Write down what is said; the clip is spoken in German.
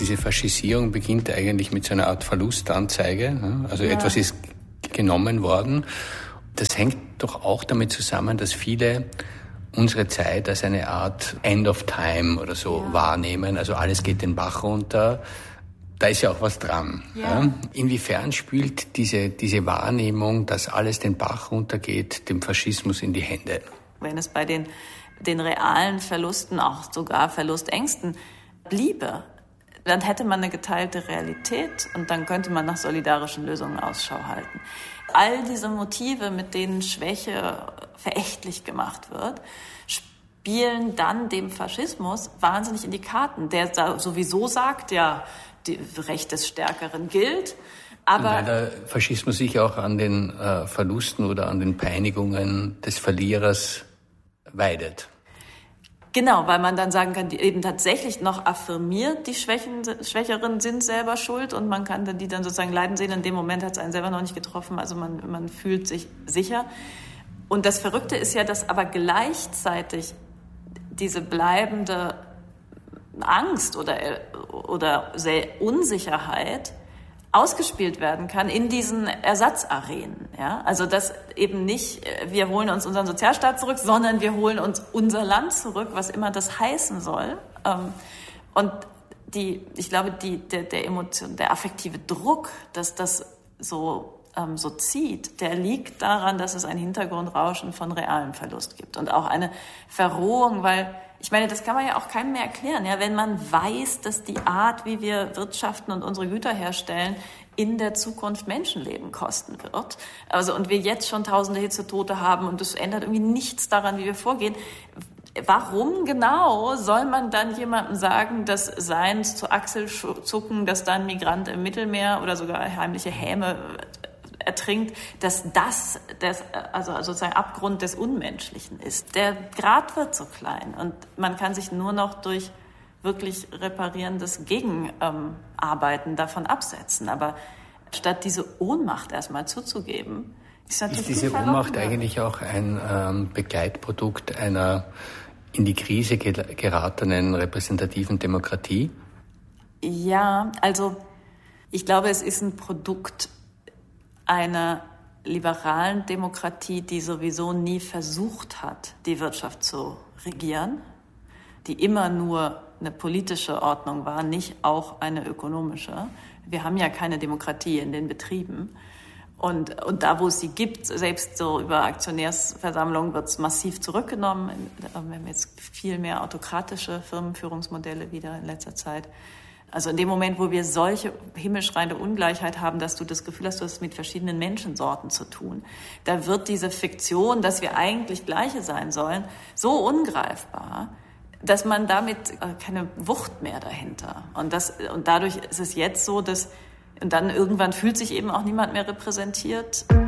diese Faschisierung beginnt eigentlich mit so einer Art Verlustanzeige. Also etwas ist genommen worden. Das hängt doch auch damit zusammen, dass viele unsere Zeit als eine Art End of Time oder so wahrnehmen. Also alles geht den Bach runter. Da ist ja auch was dran. Ja. Inwiefern spült diese Wahrnehmung, dass alles den Bach runtergeht, dem Faschismus in die Hände? Wenn es bei den realen Verlusten, auch sogar Verlustängsten bliebe, dann hätte man eine geteilte Realität und dann könnte man nach solidarischen Lösungen Ausschau halten. All diese Motive, mit denen Schwäche verächtlich gemacht wird, spielen dann dem Faschismus wahnsinnig in die Karten, der sowieso sagt, ja, das Recht des Stärkeren gilt. Aber weil der Faschismus sich auch an den Verlusten oder an den Peinigungen des Verlierers weidet. Genau, weil man dann sagen kann, die eben tatsächlich noch affirmiert, die Schwächeren sind selber schuld und man kann die dann sozusagen leiden sehen. In dem Moment hat es einen selber noch nicht getroffen, also man fühlt sich sicher. Und das Verrückte ist ja, dass aber gleichzeitig diese bleibende Angst oder Unsicherheit ausgespielt werden kann in diesen Ersatzarenen. Ja? Also dass eben nicht, wir holen uns unseren Sozialstaat zurück, sondern wir holen uns unser Land zurück, was immer das heißen soll. Und ich glaube, der affektive Druck, dass das so zieht, der liegt daran, dass es ein Hintergrundrauschen von realem Verlust gibt und auch eine Verrohung, weil ich meine, das kann man ja auch keinem mehr erklären, ja, wenn man weiß, dass die Art, wie wir wirtschaften und unsere Güter herstellen, in der Zukunft Menschenleben kosten wird. Also, und wir jetzt schon tausende Hitzetote haben und das ändert irgendwie nichts daran, wie wir vorgehen. Warum genau soll man dann jemandem sagen, dass seins zu Achselzucken, dass da ein Migrant im Mittelmeer oder sogar heimliche Häme ertrinkt, dass das also sozusagen Abgrund des Unmenschlichen ist. Der Grad wird so klein und man kann sich nur noch durch wirklich reparierendes Gegenarbeiten davon absetzen. Aber statt diese Ohnmacht erstmal zuzugeben, ist diese Ohnmacht eigentlich auch ein Begleitprodukt einer in die Krise geratenen repräsentativen Demokratie? Ja, also ich glaube, es ist ein Produkt einer liberalen Demokratie, die sowieso nie versucht hat, die Wirtschaft zu regieren, die immer nur eine politische Ordnung war, nicht auch eine ökonomische. Wir haben ja keine Demokratie in den Betrieben. Und da, wo es sie gibt, selbst so über Aktionärsversammlungen, wird es massiv zurückgenommen. Wir haben jetzt viel mehr autokratische Firmenführungsmodelle wieder in letzter Zeit. Also in dem Moment, wo wir solche himmelschreiende Ungleichheit haben, dass du das Gefühl hast, du hast es mit verschiedenen Menschensorten zu tun, da wird diese Fiktion, dass wir eigentlich Gleiche sein sollen, so ungreifbar, dass man damit keine Wucht mehr dahinter. Und dadurch ist es jetzt so, dass und dann irgendwann fühlt sich eben auch niemand mehr repräsentiert.